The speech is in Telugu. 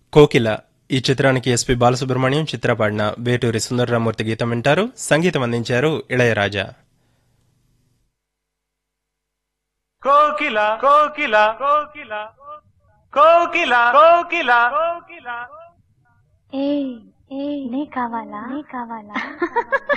కోకిల ఈ చిత్రానికి ఎస్పి బాలసుబ్రహ్మణ్యం చిత్ర పాడిన వేటూరి సుందరరామూర్తి గీతం వింటారు. సంగీతం అందించారు ఇళయరాజా. కోకిల కోకిల కోకిల కోకిల కోకిల కోకిల ఏ నీ కావాలా